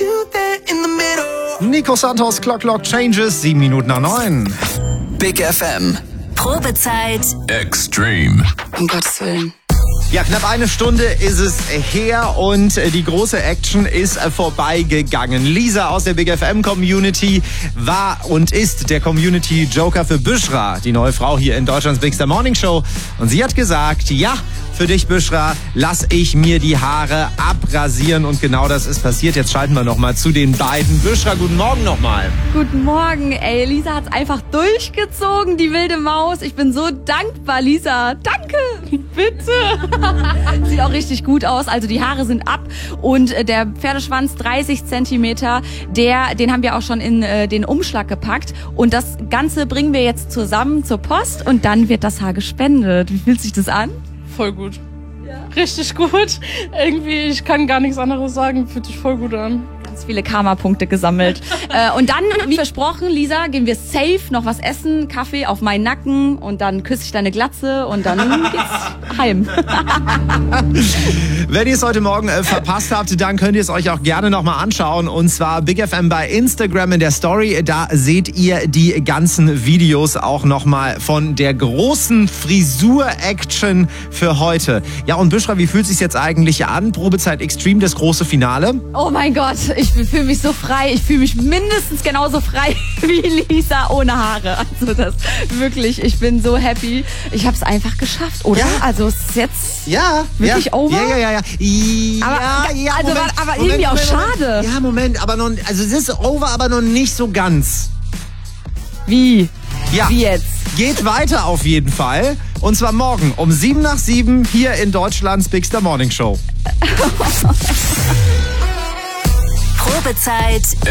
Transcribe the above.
Nico Santos, Clock Changes, 7 Minuten nach 9. Big FM. Probezeit Extreme. Um Gottes Willen. Ja, knapp eine Stunde ist es her und die große Action ist vorbeigegangen. Lisa aus der Big FM Community war und ist der Community Joker für Büschra, die neue Frau hier in Deutschlands Big Morning Show. Und sie hat gesagt, ja, für dich, Büschra, lass ich mir die Haare abrasieren. Und genau das ist passiert. Jetzt schalten wir nochmal zu den beiden. Büschra, guten Morgen nochmal. Guten Morgen, ey. Lisa hat's einfach durchgezogen, die wilde Maus. Ich bin so dankbar, Lisa. Danke. Bitte. Sieht auch richtig gut aus. Also die Haare sind ab und der Pferdeschwanz 30 Zentimeter, den haben wir auch schon in den Umschlag gepackt. Und das Ganze bringen wir jetzt zusammen zur Post und dann wird das Haar gespendet. Wie fühlt sich das an? Voll gut. Ja. Richtig gut. Irgendwie, ich kann gar nichts anderes sagen. Fühlt sich voll gut an. Ganz viele Karma-Punkte gesammelt. Und dann, wie versprochen, Lisa, gehen wir safe noch was essen, Kaffee auf meinen Nacken und dann küsse ich deine Glatze und dann geht's heim. Wenn ihr es heute Morgen verpasst habt, dann könnt ihr es euch auch gerne nochmal anschauen. Und zwar Big FM bei Instagram in der Story. Da seht ihr die ganzen Videos auch nochmal von der großen Frisur-Action für heute. Ja, und Büschra, wie fühlt es sich jetzt eigentlich an? Probezeit Extreme, das große Finale. Oh mein Gott, ich fühle mich so frei. Ich fühle mich mindestens genauso frei wie Lisa ohne Haare. Also das wirklich, ich bin so happy. Ich habe es einfach geschafft, oder? Ja. Also es ist jetzt wirklich over. Ja. Aber irgendwie auch schade. Ja, Moment, aber noch, also es ist over, aber noch nicht so ganz. Wie? Ja. Wie jetzt? Geht weiter auf jeden Fall. Und zwar morgen um 7:07 hier in Deutschlands Big Morning Show. Probezeit